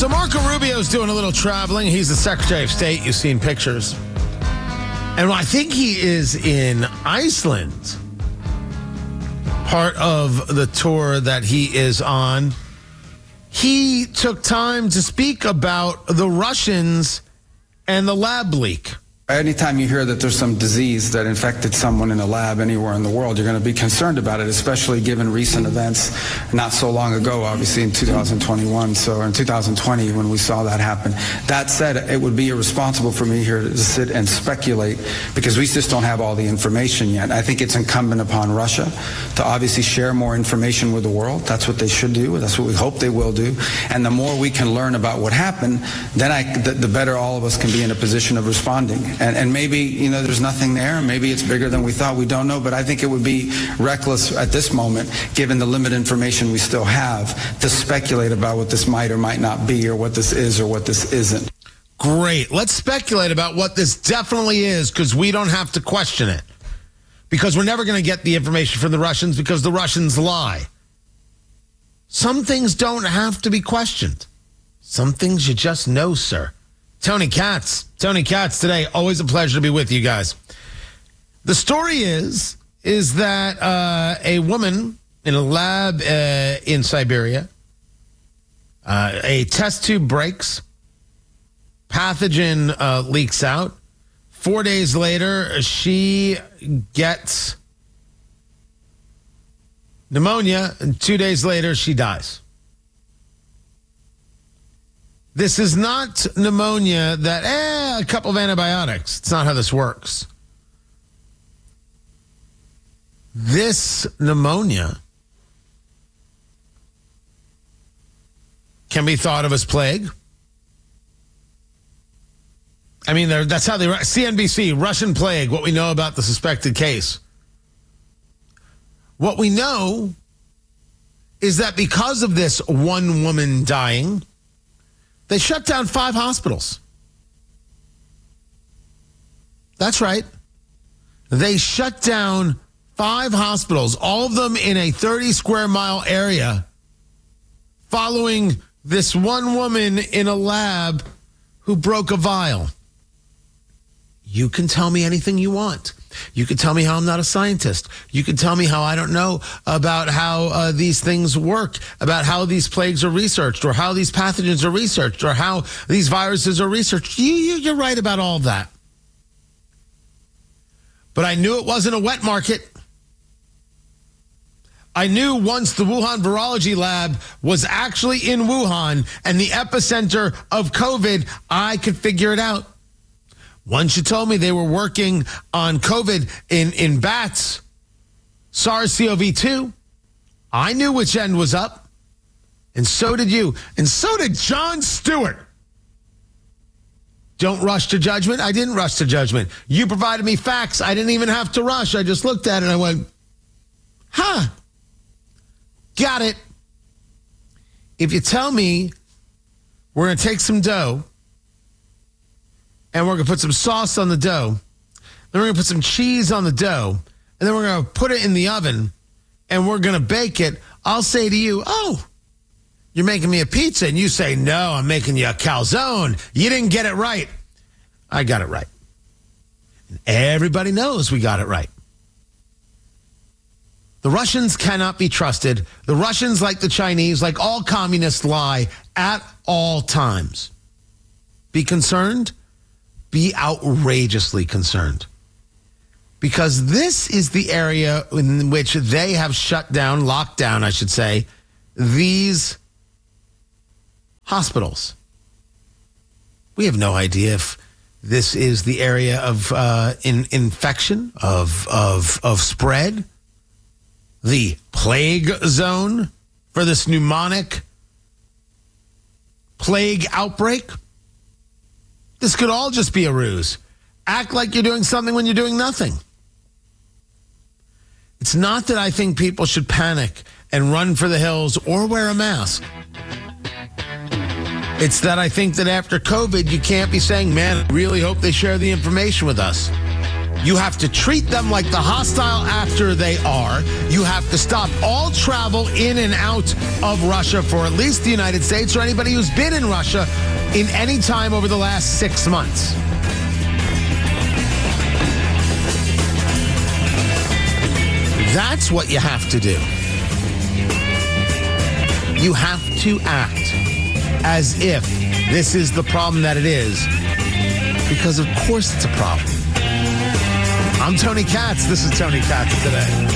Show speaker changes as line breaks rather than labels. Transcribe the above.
So Marco Rubio's doing a little traveling. He's the Secretary of State. You've seen pictures. And I think he is in Iceland. Part of the tour that he is on. He took time to speak about the Russians and the lab leak.
Anytime you hear that there's some disease that infected someone in a lab anywhere in the world, you're going to be concerned about it, especially given recent events not so long ago, obviously in 2021, so in 2020 when we saw that happen. That said, it would be irresponsible for me here to sit and speculate because we just don't have all the information yet. I think it's incumbent upon Russia to obviously share more information with the world. That's what they should do. That's what we hope they will do. And the more we can learn about what happened, then the better all of us can be in a position of responding. And maybe, there's nothing there. Maybe it's bigger than we thought. We don't know. But I think it would be reckless at this moment, given the limited information we still have, to speculate about what this might or might not be or what this is or what this isn't.
Great. Let's speculate about what this definitely is because we don't have to question it. Because we're never going to get the information from the Russians because the Russians lie. Some things don't have to be questioned. Some things you just know, sir. Tony Katz today. Always a pleasure to be with you guys. The story is that a woman in a lab in Siberia, a test tube breaks, pathogen leaks out. 4 days later, she gets pneumonia, and 2 days later, she dies. This is not pneumonia that, a couple of antibiotics. It's not how this works. This pneumonia can be thought of as plague. I mean, that's how they write. CNBC, Russian plague, what we know about the suspected case. What we know is that because of this one woman dying, they shut down 5 hospitals. That's right. They shut down 5 hospitals, all of them in a 30 square mile area, following this one woman in a lab who broke a vial. You can tell me anything you want. You can tell me how I'm not a scientist. You can tell me how I don't know about how these things work, about how these plagues are researched, or how these pathogens are researched, or how these viruses are researched. You're right about all of that. But I knew it wasn't a wet market. I knew once the Wuhan Virology Lab was actually in Wuhan and the epicenter of COVID, I could figure it out. Once you told me they were working on COVID in bats, SARS-CoV-2, I knew which end was up. And so did you. And so did Jon Stewart. Don't rush to judgment. I didn't rush to judgment. You provided me facts. I didn't even have to rush. I just looked at it and I went, got it. If you tell me we're going to take some dough, and we're going to put some sauce on the dough. Then we're going to put some cheese on the dough. And then we're going to put it in the oven. And we're going to bake it. I'll say to you, you're making me a pizza. And you say, no, I'm making you a calzone. You didn't get it right. I got it right. And everybody knows we got it right. The Russians cannot be trusted. The Russians, like the Chinese, like all communists, lie at all times. Be concerned. Be outrageously concerned. Because this is the area in which they have locked down, I should say, these hospitals. We have no idea if this is the area of infection, of spread, the plague zone for this pneumonic plague outbreak. This could all just be a ruse. Act like you're doing something when you're doing nothing. It's not that I think people should panic and run for the hills or wear a mask. It's that I think that after COVID, you can't be saying, man, I really hope they share the information with us. You have to treat them like the hostile actor they are. You have to stop all travel in and out of Russia for at least the United States or anybody who's been in Russia in any time over the last 6 months. That's what you have to do. You have to act as if this is the problem that it is, because of course it's a problem. I'm Tony Katz. This is Tony Katz Today.